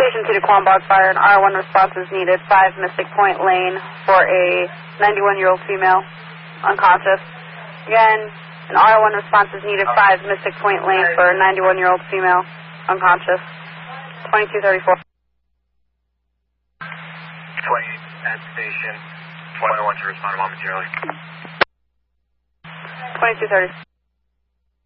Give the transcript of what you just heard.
Station 2 to Quambog Fire, an R1 response is needed, 5 Mystic Point Lane for a 91-year-old female, unconscious. Again, an R1 response is needed, 5 Mystic Point Lane for a 91-year-old female, unconscious. 2234. 20 at station, 21 to respond momentarily. 2230.